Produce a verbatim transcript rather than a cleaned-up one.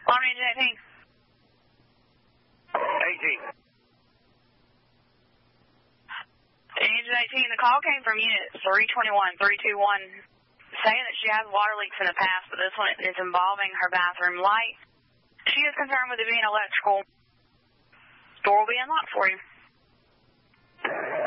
Alarm Engine eighteen. eighteen. Engine eighteen, the call came from Unit three twenty-one, three two one, saying that she has water leaks in the past, but this one is involving her bathroom light. She is concerned with it being electrical. Door will be unlocked for you.